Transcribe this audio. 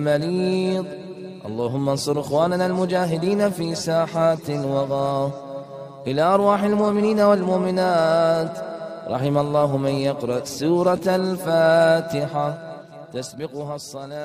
مريض. اللهم انصر إخواننا المجاهدين في ساحات الوغى. إلى أرواح المؤمنين والمؤمنات. رحم الله من يقرأ سورة الفاتحة تسبقها الصلاة.